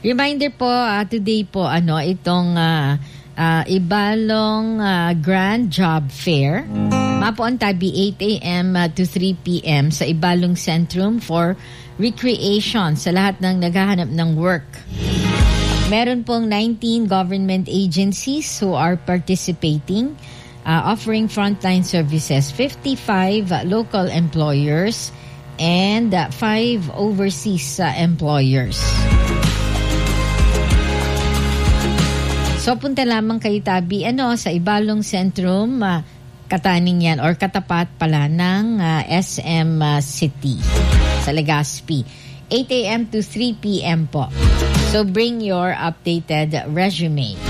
Reminder po, today po, itong Ibalong Grand Job Fair. Mapo ang tabi 8 a.m. to 3 p.m. sa Ibalong Centrum for Recreation sa lahat ng naghahanap ng work. Meron pong 19 government agencies who are participating, offering frontline services, 55 local employers, and 5 overseas employers. So punta lamang kayo tabi sa Ibalong Centrum, kataning yan or katapat pala ng SM City sa Legazpi. 8 a.m. to 3 p.m. po. So bring your updated resume.